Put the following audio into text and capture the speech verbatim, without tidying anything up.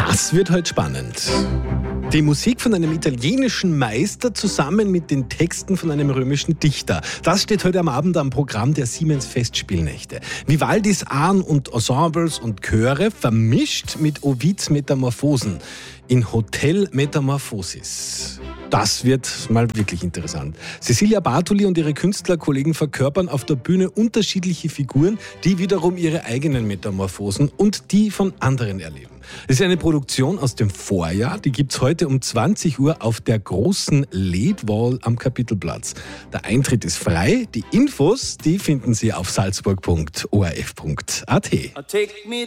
Das wird heute spannend. Die Musik von einem italienischen Meister zusammen mit den Texten von einem römischen Dichter. Das steht heute am Abend am Programm der Siemens Festspielnächte. Vivaldis Arien und Ensembles und Chöre vermischt mit Ovids Metamorphosen in Hotel Metamorphosis. Das wird mal wirklich interessant. Cecilia Bartoli und ihre Künstlerkollegen verkörpern auf der Bühne unterschiedliche Figuren, die wiederum ihre eigenen Metamorphosen und die von anderen erleben. Es ist eine Produktion aus dem Vorjahr, die gibt's heute um zwanzig Uhr auf der großen L E D-Wall am Kapitelplatz. Der Eintritt ist frei, die Infos, die finden Sie auf salzburg punkt o r f punkt a t.